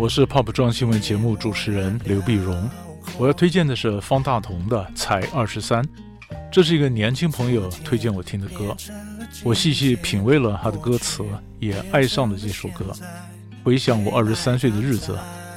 我是 Pop 撞新闻节目主持人刘碧荣。我要推荐的是方大同的《才23》，这是一个年轻朋友推荐我听的歌，我细细品味了他的歌词，也爱上了这首歌。回想我23岁的日子，